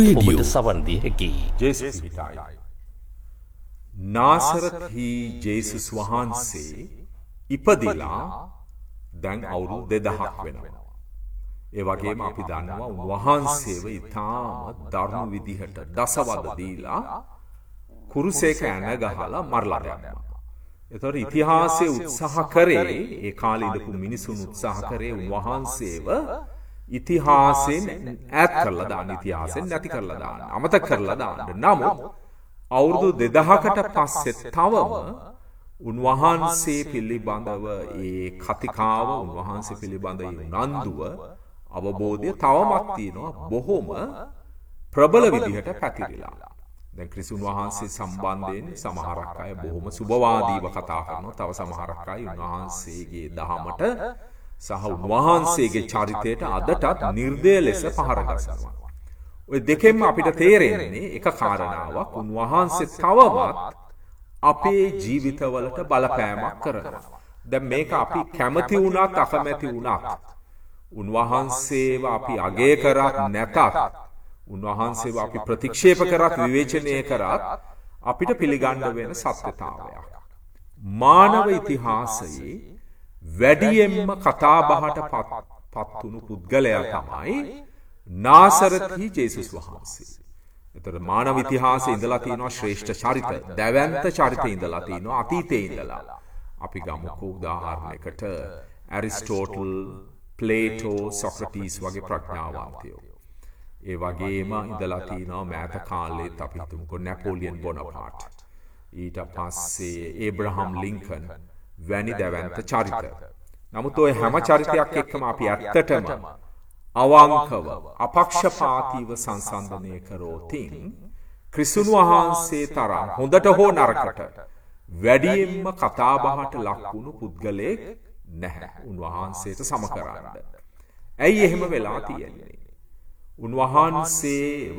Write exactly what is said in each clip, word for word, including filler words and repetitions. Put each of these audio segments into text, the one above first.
ඔබට සවන් දිය හැකියි. ජේසුස් පිටයි. නාසරත්හි ජේසුස් වහන්සේ ඉපදිලා දැන් අවුරුදු දෙදහක් වෙනවා. ඒ වගේම අපි දන්නවා උන්වහන්සේව ඉතාම දරුණු විදිහට දසවද දීලා කුරුසේක ඇන ගහලා මරලා දැම්මා. ඒතකොට ඉතිහාසයේ උත්සාහ කරේ ඒ කාලේ ඉඳපු මිනිසුන් උත්සාහ කරේ උන්වහන්සේව ඉතිහාසයෙන් ඈත් කරලා දාන්න, ඉතිහාසයෙන් නැති කරලා දාන්න, අමතක කරලා දාන්න. නමුත් අවුරුදු දෙදහකට පස්සේ තවම උන්වහන්සේ පිළිබඳව ඒ කතිකාව, උන්වහන්සේ පිළිබඳ ඒ උනන්දුව, අවබෝධය තවමත් තියෙනවා, බොහොම ප්‍රබල විදිහට පැතිරිලා. දැන් ක්‍රිස්තුන් වහන්සේ සම්බන්ධයෙන් සමහරක් අය බොහොම සුබවාදීව කතා කරනවා. තව සමහරක් අය උන්වහන්සේගේ දහමට සහ උන්වහන්සේගේ චරිතයට අදටත් නිර්දය ලෙස පහර ගසනවා. ඔය දෙකෙන්ම අපිට තේරෙන්නේ එක කාරණාවක්, උන්වහන්සේ තවමත් අපේ ජීවිතවලට බලපෑමක් කරනවා. දැන් මේක අපි කැමති වුණත් අකමැති වුණත්, උන්වහන්සේව අපි අගය කරත් නැතත්, උන්වහන්සේව අපි ප්‍රතික්ෂේප කරත් විවේචනය කරත් අපිට පිළිගන්න වෙන සත්‍යතාවයක්. මානව ඉතිහාසයේ වැඩියෙන්ම කතාබහට පත් වුණු පුද්ගලයා තමයි නාසරත්හි ජේසුස් වහන්සේ. එතකොට මානව ඉතිහාසයේ ඉඳලා තියෙනවා ශ්‍රේෂ්ඨ චරිත, දැවැන්ත චරිත ඉඳලා තියෙනවා අතීතයේ ඉඳලා. අපි ගමුකෝ උදාහරණයකට ඇරිස්ටෝටල්, ප්ලේටෝ, සොක්‍රටිස් වගේ ප්‍රඥාවන්තයෝ. ඒ වගේම ඉඳලා තියෙනවා මෑත කාලෙත් අපි හිතමුකෝ නැපෝලියන් බොනපාට්, ඊට පස්සේ ඒබ්‍රහම් ලින්කන් වැනි දැවැන්ත චරිත. නමුත් ඔය හැම චරිතයක් එක්කම අපි ඇත්තටම අවංකව අපක්ෂපාතීව සංසන්දනය කරෝතින් ක්‍රිස්තුන් වහන්සේ තරම් හොඳට හෝ නරකට වැඩියෙන්ම කතාබහට ලක්වුණු පුද්ගලයෙක් නැහැ උන්වහන්සේට සම කරන්න. ඇයි එහෙම වෙලා තියෙන්නේ? උන්වහන්සේව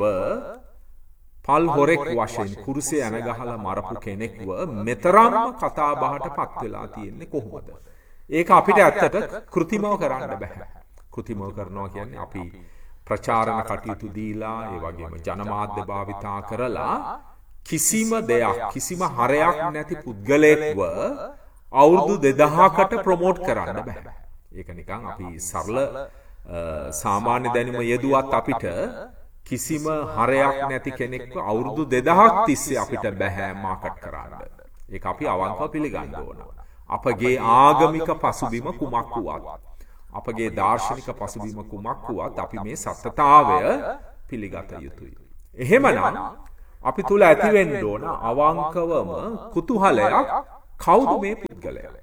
පල් හොරෙක් වශයෙන් කුරුසේ ඇන ගහලා මරපු කෙනෙක්ව මෙතරම් කතාබහට පත් වෙලා තියෙන්නේ කොහොමද? ඒක අපිට ඇත්තට කෘතිමව කරන්න බෑ. කෘතිමව කරනවා කියන්නේ අපි ප්‍රචාරණ කටයුතු දීලා, ඒ වගේම ජනමාධ්‍ය භාවිතා කරලා කිසිම දෙයක්, කිසිම හරයක් නැති පුද්ගලයෙක්ව අවුරුදු දෙදහකට ප්‍රොමෝට් කරන්න බෑ. ඒක නිකන් අපි සරල සාමාන්‍ය දැනුම යෙදුවත් අපිට කිසිම හරයක් නැති කෙනෙක්ව අවුරුදු දෙදහක් තිස්සේ අපිට බෑ මාකට් කරන්න. ඒක අපි අවංකව පිළිගන්න ඕන. අපගේ ආගමික පසුබිම කුමක් වුවත්, අපගේ දාර්ශනික පසුබිම කුමක් වුවත් අපි මේ සත්‍යතාවය පිළිගත යුතුයි. එහෙමනම් අපි තුල ඇති වෙන්න ඕන අවංකවම කුතුහලයක්, කවුද මේ පුද්ගලයා?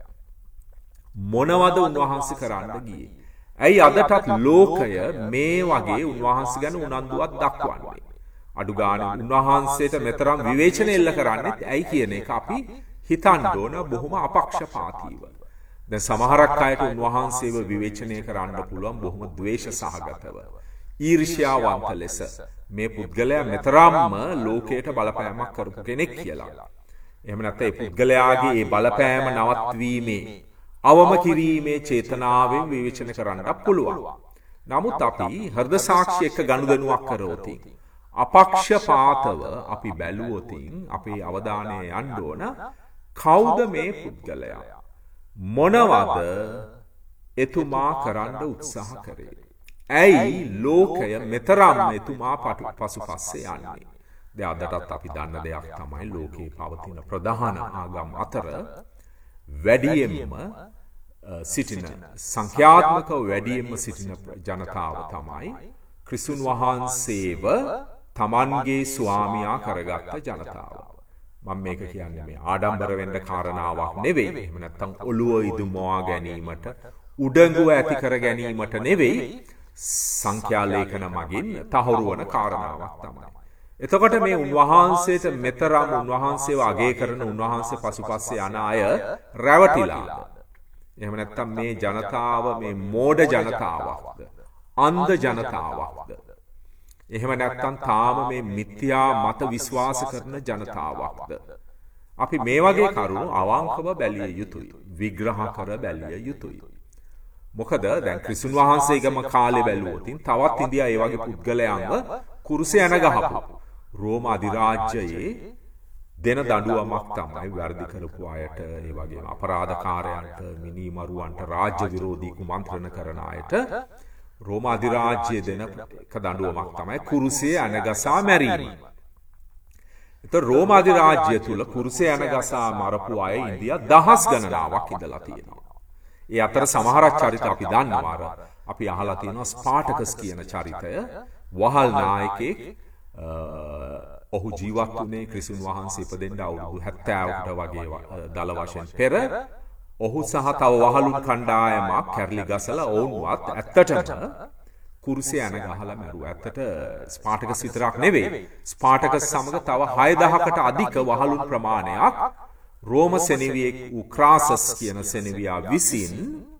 මොනවද උන්වහන්සේ කරන්න ගියේ? ඇයි අදටත් ලෝකය මේ වගේ උන්වහන්සේ ගැන උනන්දුවක් දක්වන්නේ? අඩු ගානේ උන්වහන්සේට මෙතරම් විවේචන එල්ල කරන්නේ ඇයි කියන එක අපි හිතන්න ඕන බොහොම අපක්ෂපාතීව. දැන් සමහරක් අයට උන්වහන්සේව විවේචනය කරන්න පුළුවන් බොහොම ද්වේෂ සහගතව, ඊර්ෂ්‍යාවන්ත ලෙස මේ පුද්ගලයා මෙතරම්ම ලෝකයට බලපෑමක් කරපු කෙනෙක් කියලා. එහෙම නැත්නම් ඒ පුද්ගලයාගේ ඒ බලපෑම නවත්වීමේ, අවම කිරීමේ චේතනාවෙන් විවේචන කරන්නත් පුළුවන්. නමුත් අපි හෘද සාක්ෂි එක්ක ගනුදෙනුවක් කරවොත්, අපක්ෂපාතව අපි බැලුවොත් අපේ අවධානය යන්න ඕන කවුද මේ පුද්ගලයා? මොනවද එතුමා කරන්න උත්සාහ කරේ? ඇයි ලෝකය මෙතරම් එතුමා පසුපස්සේ යන්නේ? දැන් අදටත් අපි දන්න දෙයක් තමයි ලෝකේ පවතින ප්‍රධාන ආගම් අතර වැඩියෙන්ම සිටින, සංඛ්‍යාත්මකව වැඩියෙන්ම සිටින ජනතාව තමයි ක්‍රිස්තුන් වහන්සේව තමන්ගේ ස්වාමියා කරගත්ත ජනතාව. මම මේක කියන්නේ මේ ආඩම්බර වෙන්න කාරණාවක් නෙවෙයි. එහෙම නැත්නම් ඔළුව ඉදුමවා ගැනීමට, උඩඟුව ඇති කර ගැනීමට නෙවෙයි, සංඛ්‍යා ලේඛන මගින් තහවුරු වන කාරණාවක් තමයි. එතකොට මේ උන්වහන්සේට මෙතරම් උන්වහන්සේව අගය කරන, උන්වහන්සේ පසුපස්සේ යන අය රැවටිලාද? එහෙම නැත්නම් මේ ජනතාව මේ මෝඩ ජනතාවක්ද? අන්ධ ජනතාවක්ද? එහෙම නැත්නම් තාම මේ මිත්‍යා මත විශ්වාස කරන ජනතාවක්ද? අපි මේ වගේ කරුණු අවංකව බැලිය යුතුයි, විග්‍රහ කර බැලිය යුතුයි. මොකද දැන් ක්‍රිස්තුන් වහන්සේගම කාලේ බැලුවොත් තවත් ඉන්දියා ඒ වගේ පුද්ගලයන්ව කුරුසේ ඇන ගහපු රෝම අධිරාජ්‍යයේ දෙන දඬුවමක් තමයි වැරදි කරපු අයට, ඒ වගේම අපරාධකාරයන්ට, මිනිමරුවන්ට, රාජ්‍ය විරෝධී කුමන්ත්‍රණ කරන අයට රෝම අධිරාජ්‍යයේ දෙන එක දඬුවමක් තමයි කුරුසේ ඇනගසා මැරීම. ඒතර රෝම අධිරාජ්‍ය තුල කුරුසේ ඇනගසා මරපු අය ඉන්දියා දහස් ගණනාවක් ඉඳලා තියෙනවා. ඒ අතර සමහරක් චරිත අපි දන්නවා. අර අපි අහලා තියෙනවා ස්පාටකස් කියන චරිතය. වහල් නායකයෙක්. ඔහු ජීවත් වුණේ ක්‍රිස්තුන් වහන්සේ ඉපදෙන්න අවුරුදු හැත්තෑවකට වගේ දල වශයෙන් පෙර. ඔහු සහ තව වහලුන් කණ්ඩායමක් කැරලි ගසලා ඔවුන්වත් ඇත්තටම කුරුසේ ඇන ගහලා මැරුවා. ඇත්තට ස්පාටකස් විතරක් නෙවෙයි. ස්පාටකස් සමග තව හය දහසකට අධික වහලුන් ප්‍රමාණයක් රෝම සෙනෙවියෙක් වූ ක්‍රාසස් කියන සෙනෙවියා විසින්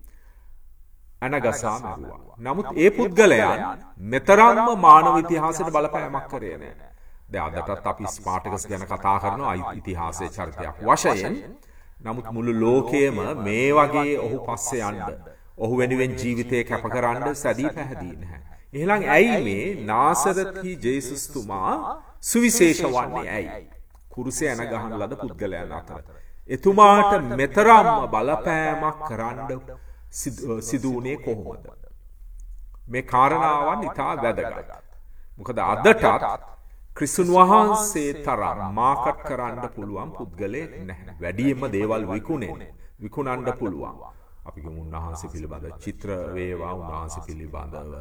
ඇනගසා මැරුවා. නමුත් ඒ පුද්ගලයන් මෙතරම්ම මානව ඉතිහාසයට බලපෑමක් කරේ නැහැ. දැන් අදටත් අපි ස්පාටකස් ගැන කතා කරනවා ඉතිහාසයේ චරිතයක් වශයෙන්. නමුත් මුළු ලෝකයේම මේ වගේ ඔහු පස්සේ යන්න, ඔහු වෙනුවෙන් ජීවිතේ කැපකරන්න සැදී පැහැදී නැහැ. එහෙනම් ඇයි මේ නාසරති ජේසුස් තුමා සුවිශේෂ වන්නේ ඇයි? කුරුසේ ඇන ගහන ලද පුද්ගලයන් අතර එතුමාට මෙතරම්ම බලපෑමක් කරන්න සිදු වුණේ කොහොමද? මේ කාරණාවන් ඉතා වැදගත්. මොකද අදටත් ක්‍රිස්තුන් වහන්සේ තරම් මාකට් කරන්න පුළුවන් පුද්ගලයෙක් නැහැ. වැඩියෙන්ම දේවල් විකුණෙන, විකුණන්න පුළුවන්. අපි කියමු උන්වහන්සේ පිළිබඳ චිත්‍ර වේවා, උන්වහන්සේ පිළිබඳව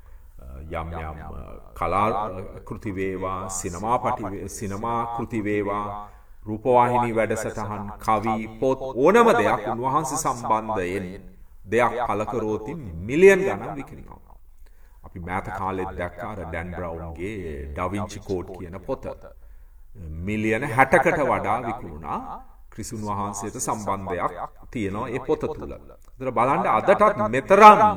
යම් යම් කලා කෘති වේවා, සිනමාපටි සිනමා කෘති වේවා, රූපවාහිනී වැඩසටහන්, කවි, පොත්, ඕනම දෙයක් උන්වහන්සේ සම්බන්ධයෙන් දෙයක් පළ කරෝති මිලියන් ගණන් විකිණෙනවා. අපි මෑත කාලෙත් දැක්කා අර ඩැන් බ්‍රවුන්ගේ ඩා වින්චි කෝඩ් කියන පොත මිලියන හැටකට වඩා විකුණුණා. ක්‍රිස්තුන් වහන්සේට සම්බන්ධයක් තියෙනවා ඒ පොත තුල. ඒතර බලන්න අදටත් මෙතරම්ම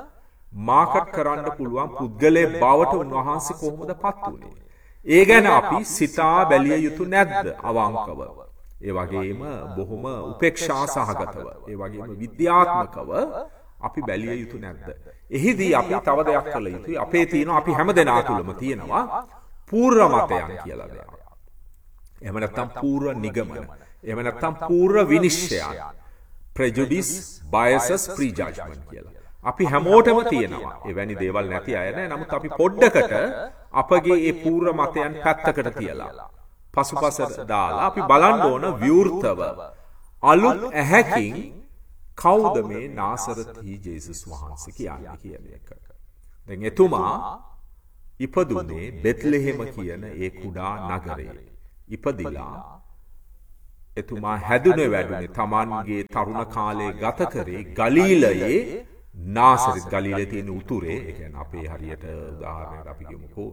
මාකට් කරන්න පුළුවන් පුද්ගලයෙක් බවට උන්වහන්සේ කොහොමද පත් වුනේ? ඒ ගැන අපි සිතා බැලිය යුතු නැද්ද අවංකව? ඒ වගේම බොහොම උපේක්ෂා සහගතව, ඒ වගේම විද්‍යාත්මකව අපි බැලිය යුතු නැද්ද? එහිදී අපි තව දෙයක් කළ යුතුයි. අපේ තියෙනවා, අපි හැමදෙනා තුළම තියෙනවා පූර්ව මතයන් කියලා දෙයක්. එහෙම නැත්නම් පූර්ව නිගමන. එහෙම නැත්නම් පූර්ව විනිශ්චයන්. prejudice, biases, prejudgment කියලා. අපි හැමෝටම තියෙනවා. එවැනි දේවල් නැති අය නෑ. නමුත් අපි පොඩ්ඩකට අපගේ ඒ පූර්ව මතයන් පැත්තකට තියලා පසුපසට දාලා අපි බලන්න ඕන විවෘතව අලුත් ඇහැකින් කවුද මේ නාසරති ජේසුස් වහන්සේ කියන්නේ කියන එක. දැන් එතුමා ඉපදුනේ බෙත්ලෙහෙම කියන ඒ කුඩා නගරේ. ඉපදිලා එතුමා හැදුනේ වැඩුනේ තමන්ගේ තරුණ කාලේ ගත කරේ ගලීලයේ නාසරත් ගලීලයේ තියෙන උතුරේ. ඒ කියන්නේ අපේ හරියට උදාහරණයක් අපි කියමුකෝ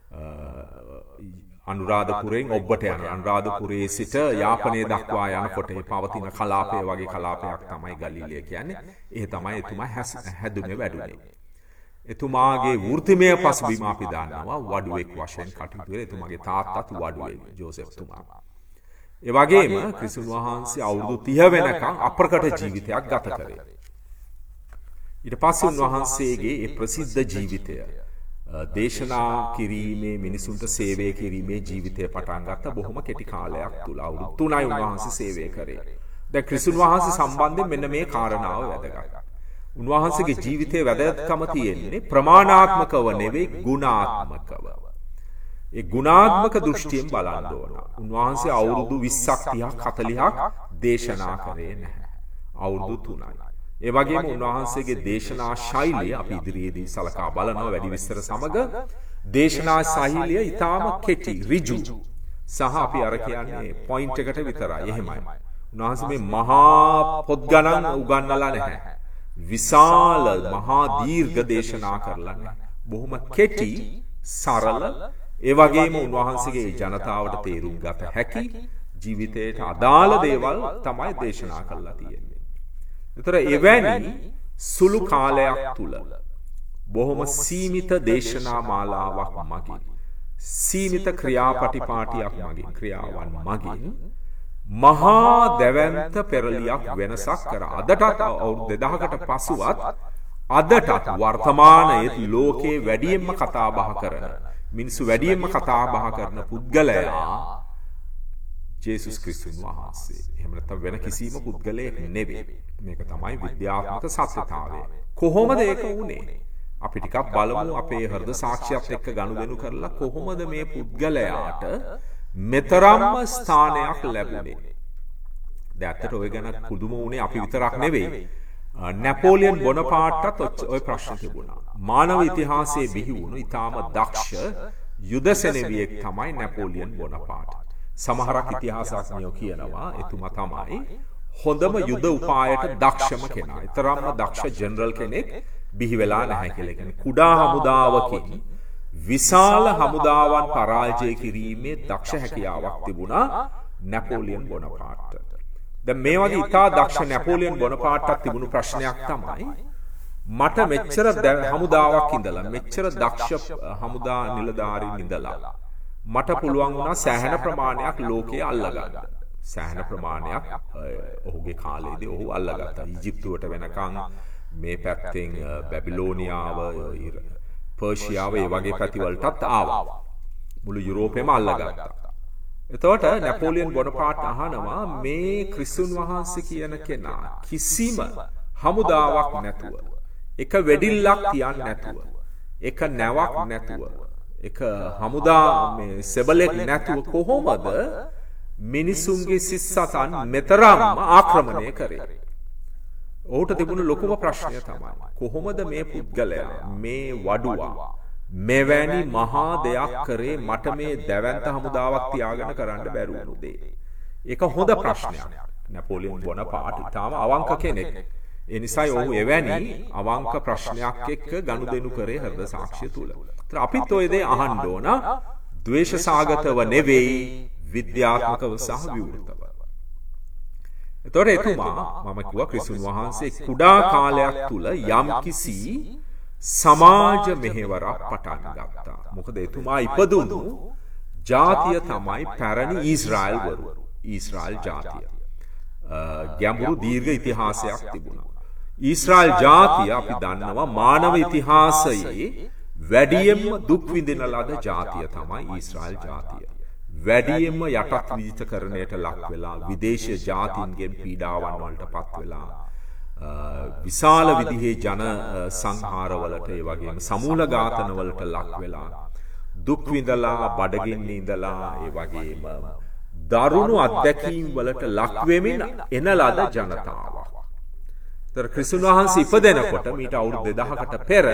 අනුරාධපුරයෙන් ඔබ්බට යන අනුරාධපුරයේ සිට යාපනයේ දක්වා යනකොට ඒ පවතින කලාපය වගේ කලාපයක් තමයි ගලීලිය කියන්නේ. ඒ තමයි එතුමා හැදුනේ වැඩුනේ. එතුමාගේ වෘත්තිමය පසුබිම අපි දන්නවා වඩුවෙක් වශයෙන් කටයුතු කරේ. එතුමාගේ තාත්තත් වඩුවෙක් ජෝසෙෆ් තුමා. ඒ වගේම ක්‍රිස්තුන් වහන්සේ අවුරුදු තිහ වෙනකම් අප්‍රකට ජීවිතයක් ගත කරේ. ඊට පස්සේ උන්වහන්සේගේ ඒ ප්‍රසිද්ධ ජීවිතය දේශනා කිරීමේ, මිනිසුන්ට සේවය කිරීමේ ජීවිතය පටන් ගත්ත බොහොම කෙටි කාලයක් තුල. අවුරුදු තුනයි උන්වහන්සේ සේවය කරේ. දැන් ක්‍රිස්තුන් වහන්සේ සම්බන්ධයෙන් මෙන්න මේ කාරණාව වැදගත්. උන්වහන්සේගේ ජීවිතයේ වැදගත්කම තියෙන්නේ ප්‍රමාණාත්මකව නෙවෙයි ගුණාත්මකව. ඒ ගුණාත්මක දෘෂ්ටියෙන් බලන්න ඕන. උන්වහන්සේ අවුරුදු විස්සක් තිහක් හතළිහක් දේශනා කරේ නැහැ. අවුරුදු තුනයි. ඒ වගේම උන්වහන්සේගේ දේශනා ශෛලිය අපි ඉදිරියේදී සලකා බලනවා වැඩි විස්තර සමග. දේශනා ශෛලිය ඊටාම කෙටි, ඍජු සහ අපි අර කියන්නේ පොයින්ට් එකට විතරයි. එහෙමයි. උන්වහන්සේ මේ මහා පොත් ගණන් උගන්වලා නැහැ. විශාල මහා දීර්ඝ දේශනා කරලා නැහැ. බොහොම කෙටි, සරල, ඒ වගේම උන්වහන්සේගේ ජනතාවට තේරුම් ගත හැකි ජීවිතයට අදාළ දේවල් තමයි දේශනා කරලා තියෙන්නේ. ඒතර එවැනි සුළු කාලයක් තුල බොහොම සීමිත දේශනා මාලාවක් මගින්, සීමිත ක්‍රියාපටිපාටියක් මගින්, ක්‍රියාවන් මගින් මහා දැවැන්ත පෙරලියක් වෙනසක් කරා. අදටත් අවුරුදු දෙදහකට පසුවත් අදටත් වර්තමානයේ ලෝකේ වැඩියෙන්ම කතා බහ කරන, මිනිස්සු වැඩියෙන්ම කතා බහ කරන පුද්ගලයා ජේසුස් ක්‍රිස්තුස් වහන්සේ. එහෙම නැත්නම් වෙන කිසිම පුද්ගලයෙක් නෙවෙයි. මේක තමයි විද්‍යාත්මක සත්‍යතාවය. කොහොමද ඒක වුනේ? අපි ටිකක් බලමු අපේ හෘද සාක්ෂියත් එක්ක ගනුදෙනු කරලා කොහොමද මේ පුද්ගලයාට මෙතරම්ම ස්ථානයක් ලැබුණේ. දැන් ඇත්තට ඔය ගැන පුදුම වුණේ අපි විතරක් නෙවෙයි. නැපෝලියන් බොනපාර්ට්ටත් ඔය ප්‍රශ්න තිබුණා. මානව ඉතිහාසයේ බිහි වුණු ඊටාම දක්ෂ යුද සෙනෙවියෙක් තමයි නැපෝලියන් බොනපාර්ට්. සමහරක් ඉතිහාසඥයෝ කියනවා එතුමා තමයි හොඳම යුද උපායට දක්ෂම කෙනා. ඊතරම්ම දක්ෂ ජෙනරල් කෙනෙක් බිහි වෙලා නැහැ කියලා. කියන්නේ කුඩා හමුදාවකින් විශාල හමුදාවන් පරාජය කිරීමේ දක්ෂ හැකියාවක් තිබුණා නැපෝලියන් බොනපාර්ට්ට. දැන් මේ වගේ ඉතා දක්ෂ නැපෝලියන් බොනපාර්ට්ටක් තිබුණු ප්‍රශ්නයක් තමයි මට මෙච්චර හමුදාවක් ඉඳලා මෙච්චර දක්ෂ හමුදා නිලධාරීන් ඉඳලා මට පුළුවන් වුණා සෑහෙන ප්‍රමාණයක් ලෝකයේ අල්ලගන්න. සෑහෙන ප්‍රමාණයක් ඔහුගේ කාලේදී ඔහු අල්ලගත්තා. ඊජිප්තුවට වෙනකන් මේ පැත්තෙන් බැබිලෝනියාව, පර්ෂියාව ඒ වගේ පැතිවලටත් ආවා. මුළු යුරෝපෙම අල්ලගත්තා. එතකොට නැපෝලියන් බොනපාර්ට් අහනවා මේ ක්‍රිස්තුන් වහන්සේ කියන කෙනා කිසිම හමුදාවක් නැතුව, එක වෙඩිල්ලක් තියන්නේ නැතුව, එක නැවක් නැතුව, එක හමුදා මේ සෙබලෙක් නැතුව කොහොමද මිනිසුන්ගේ සිස්සතන් මෙතරම් ආක්‍රමණය කරේ? ඔහුට තිබුණු ලොකුම ප්‍රශ්නය තමයි කොහොමද මේ පුද්ගලයා මේ වඩුවා මෙවැනි මහා දෙයක් කරේ මට මේ දැවැන්ත හමුදාවක් තියාගෙන කරන්න බැරි වුණු දේ. ඒක හොඳ ප්‍රශ්නයක්. නැපෝලියන් බොනපාර්ට් ඊටාම අවංක කෙනෙක්. ඒ නිසායි ඔහු එවැනි අවංක ප්‍රශ්නයක් එක්ක ගනුදෙනු කරේ හෘද සාක්ෂිය තුල. ඒත් අපිත් ඔය දේ අහන්න ඕන ද්වේෂ සාගතව නෙවෙයි විද්‍යාත්මකව සහ විවෘතව. එතකොට එතුමා මම කිව්වා ක්‍රිස්තුන් වහන්සේ කුඩා කාලයක් තුල යම්කිසි සමාජ මෙහෙවරක් පටන් ගත්තා. මොකද එතුමා ඉපදුණු ජාතිය තමයි පැරණි ඊශ්‍රායල් වරු. ඊශ්‍රායල් ජාතිය. ගැඹුරු දීර්ඝ ඉතිහාසයක් තිබුණා. ඊශ්‍රායල් ජාතිය අපි දන්නවා මානව ඉතිහාසයේ වැඩියෙන්ම දුක් විඳින ලද ජාතිය තමයි ඊශ්‍රායල් ජාතිය. වැඩියෙන්ම යටත් විජිතකරණයට ලක් වෙලා විදේශීය ජාතීන්ගෙන් පීඩාවන් වලට පත් වෙලා විශාල විදිහේ ජන සංහාරවලට ඒ වගේම සමූල ඝාතනවලට ලක් වෙලා දුක් විඳලා බඩගින්නේ ඉඳලා ඒ වගේම දරුණු අත්දැකීම් වලට ලක් වෙමින් එන ලද ජනතාවක්. ඒතර ක්‍රිස්තුන් වහන්සේ ඉපදෙනකොට මීට අවුරුදු දෙදහකට පෙර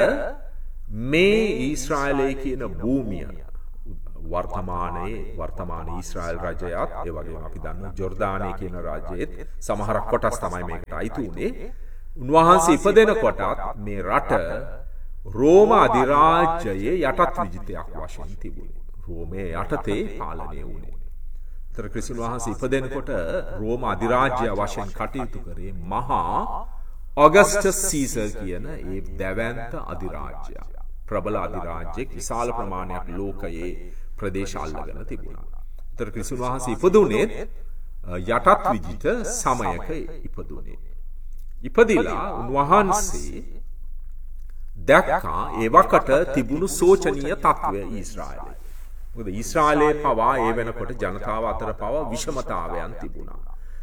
මේ ඊශ්‍රායලයේ කියන භූමිය වර්තමානයේ වර්තමාන ඊශ්‍රායල් රජයත් ඒ වගේම අපි දන්නවා ජෝර්දානයේ කියන රාජ්‍යයේත් සමහරක් කොටස් තමයි මේකට අයිති උනේ. උන්වහන්සේ ඉපදෙනකොටත් මේ රට රෝම අධිරාජ්‍යයේ යටත් විජිතයක් වශයෙන් තිබුණේ. රෝමයේ යටතේ පාලනය වුණේ. ඒතර ක්‍රිස්තුන් වහන්සේ ඉපදෙනකොට රෝම අධිරාජ්‍ය වශයෙන් කටයුතු කරේ මහා ඔගස්ටස් සීසර් කියන ඒ දැවැන්ත අධිරාජ්‍යය. ප්‍රබල අධිරාජ්‍යයක් විශාල ප්‍රමාණයක් ලෝකයේ ප්‍රදේශ අල්ලගෙන තිබුණා. ඒතර ක්‍රිස්තුන් වහන්සේ ඉපදුනේ යටත් විජිත සමයක ඉපදුනේ. ඉපදිලා උන්වහන්සේ දැක්කා ඒ වකට තිබුණු සෝචනීය තත්වය ඊශ්‍රායලයේ. මොකද ඊශ්‍රායලයේ පවා ඒ වෙනකොට ජනතාව අතර පවා විෂමතාවයන් තිබුණා.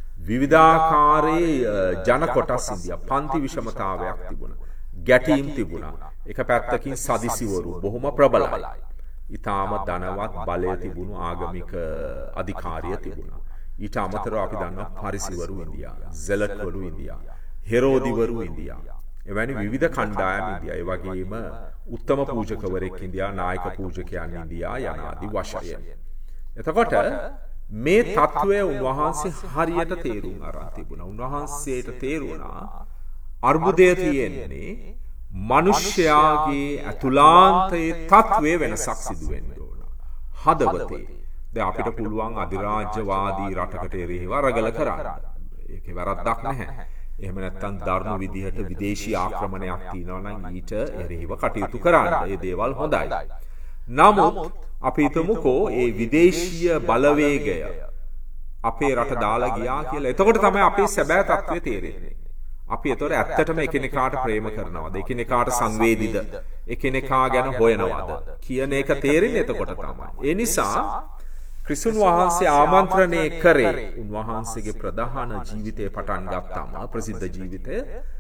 විවිධාකාරයේ ජන කොටස් ඉන්දියා පන්ති විෂමතාවයක් තිබුණා. ගැටීම් තිබුණා. එක පැත්තකින් සදිසිවරු බොහොම ප්‍රබලයි. ඊටාම ධනවත් බලය තිබුණු ආගමික අධිකාරිය තිබුණා. ඊට අමතරව අපි දන්නවා පරිසිවරු ඉන්දියා, සෙලට්වරු ඉන්දියා, හෙරෝදිවරු ඉන්දියා. එවැනි විවිධ කණ්ඩායම් ඉන්දියා. ඒ වගේම උත්තම පූජකවරයෙක් ඉන්දියා, නායක පූජකයන් ඉන්දියා යන ආදී වශයෙන්. එතකොට මේ තත්වය උන්වහන්සේ හරියට තේරුම් අරන් තිබුණා. උන්වහන්සේට තේරුණා අර්බුදය තියෙන්නේ මනුෂ්‍යයාගේ ඇතුළාන්තයේ තත්වයේ වෙනසක් සිදු වෙන්න ඕන. හදවතේ. දැන් අපිට පුළුවන් අධිරාජ්‍යවාදී රටකට එරෙහිව අරගල කරන්න. ඒකේ වැරද්දක් නැහැ. එහෙම නැත්නම් දරුණු විදිහට විදේශී ආක්‍රමණයක් තියෙනවා නම් ඊට එරෙහිව කටයුතු කරන්න. ඒ දේවල් හොඳයි. නමුත් අපි හිතමුකෝ ඒ විදේශීය බලවේගය අපේ රට දාලා ගියා කියලා. එතකොට තමයි අපේ සැබෑ තත්ත්වය තේරෙන්නේ. අපි ඒතොර ඇත්තටම එකිනෙකාට ප්‍රේම කරනවද? එකිනෙකාට සංවේදීද? එකිනෙකා ගැන හොයනවද? කියන එක තේරෙන්නේ එතකොට තමයි. ඒ නිසා ක්‍රිස්තුන් වහන්සේ ආමන්ත්‍රණය කරේ උන්වහන්සේගේ ප්‍රධාන ජීවිතය පටන් ගත්තාම ප්‍රසිද්ධ ජීවිතය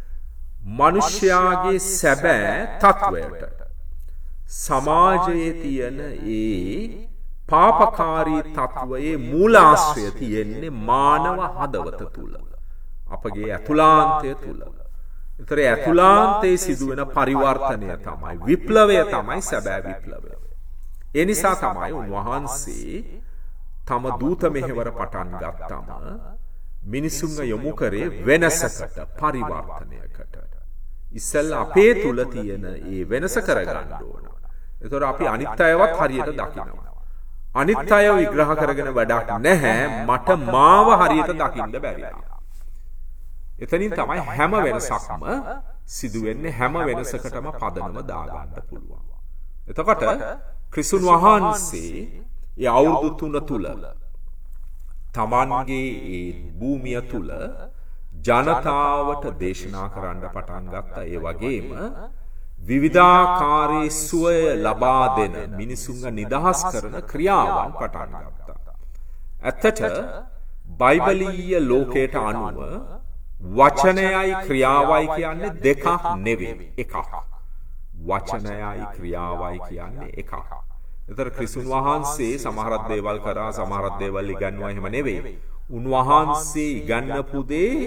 මිනිස්යාගේ සැබෑ තත්වයට සමාජයේ තියෙන ඒ පාපකාරී තත්වයේ මූලාශ්‍රය තියෙන්නේ මානව හදවත තුල. අපගේ ඇතුළාන්තය තුල. ඒතර ඇතුළාන්තයේ සිදුවෙන පරිවර්තනය තමයි විප්ලවය තමයි සැබෑ විප්ලවය. ඒ නිසා තමයි උන්වහන්සේ තම දූත මෙහෙවර පටන් ගත්තම මිනිසුන්ව යොමු කරේ වෙනසකට පරිවර්තනයකට. ඉස්සෙල්ලා අපේ තුල තියෙන ඒ වෙනස කරගන්න ඕන. ඒතර අපි අනිත් අයවත් හරියට දකිනවා. අනිත් අය විග්‍රහ කරගෙන වැඩක් නැහැ. මට මාව හරියට දකින්න බැරි. එතනින් තමයි හැම වෙනසක්ම සිදු වෙන්නේ. හැම වෙනසකටම පදනම දාගන්න පුළුවන්. එතකොට ක්‍රිස්තුන් වහන්සේ ඒ අවුරුදු තුන තුල තමන්ගේ ඒ භූමිය තුල ජනතාවට දේශනා කරන්න පටන් ගත්තා. ඒ වගේම විවිධාකාරී සුවය ලබා දෙන මිනිසුන්ව නිදහස් කරන ක්‍රියාවන් පටන් ගත්තා. ඇත්තට බයිබලීය ලෝකයට අනුව වචනයයි ක්‍රියාවයි කියන්නේ දෙකක් නෙවෙයි, එකක්. වචනයයි ක්‍රියාවයි කියන්නේ එකක්. ඒතර ක්‍රිස්තුන් වහන්සේ සමහරක් දේවල් කරා, සමහරක් දේවල් ඉගන්වුවා, එහෙම නෙවෙයි. උන්වහන්සේ ඉගන්වපු දේ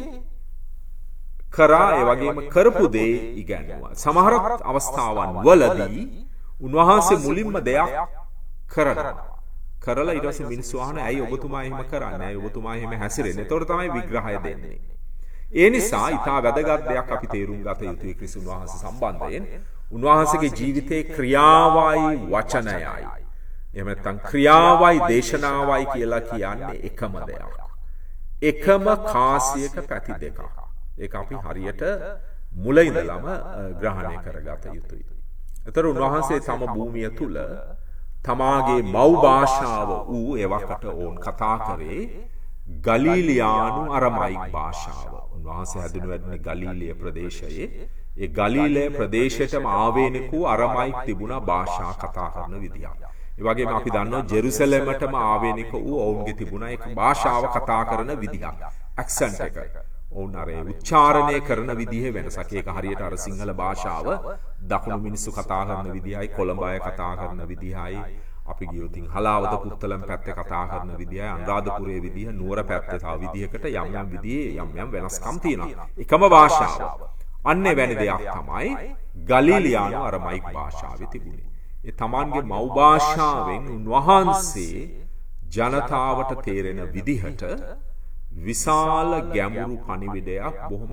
කරා, ඒ වගේම කරපු දේ ඉගන්වුවා. සමහර අවස්ථාවන් වලදී උන්වහන්සේ මුලින්ම දෙයක් කරනවා. කරලා ඊට පස්සේ මිනිස්සු අහන ඇයි ඔබතුමා එහෙම කරන්නේ? ඇයි ඔබතුමා එහෙම හැසිරෙන්නේ? එතකොට තමයි විග්‍රහය දෙන්නේ. ඒ නිසා ඊටා වැදගත් දෙයක් අපි තේරුම් ගත යුතුයි ක්‍රිස්තුන් වහන්සේ සම්බන්ධයෙන්. උන්වහන්සේගේ ජීවිතේ ක්‍රියාවයි වචනයයි. එහෙම නැත්නම් ක්‍රියාවයි දේශනාවයි කියලා කියන්නේ එකම දෙයක්. එකම කාසියක පැති දෙකක්. ඒක අපි හරියට මුල ඉඳලම ග්‍රහණය කරගත යුතුයි. ඒතර උන්වහන්සේ තම භූමිය තුල තමාගේ මව් භාෂාව වූ එවකට ඕන් කතා කරේ ගලීලියානු අරමයික් භාෂාව. උන්වහන්සේ හැදුණු වැඩිනේ ගලීලිය ප්‍රදේශයේ. ඒ ගලීලය ප්‍රදේශයටම ආවේනික වූ අරමයික් තිබුණා භාෂා කතා කරන විදියක්. ඒ වගේම අපි දන්නවා ජෙරුසලමටම ආවේනික වූ ඔවුන්ගේ තිබුණා ඒක භාෂාව කතා කරන විදියක්. ඇක්සන්ට් එක. ඔවුන් අර උච්චාරණය කරන විදිහේ වෙනසක්. ඒක හරියට අර සිංහල භාෂාව දකුණු මිනිස්සු කතා කරන විදිහයි, කොළඹ අය කතා කරන විදිහයි, අපි ගියොත් හලාවත පුත්තලම් පැත්තේ කතා කරන විදිහයි, අනුරාධපුරයේ විදිහ, නුවර පැත්තේ තව විදිහකට යම් යම් විදිහේ යම් යම් වෙනස්කම් තියෙනවා. එකම භාෂාව. අන්නේ වැනි දෙයක් තමයි ගලීලියානු අරමයික් භාෂාවේ තිබුණේ. ඒ තමන්ගේ මව් භාෂාවෙන් උන්වහන්සේ ජනතාවට තේරෙන විදිහට විශාල ගැඹුරු පණිවිඩයක් බොහොම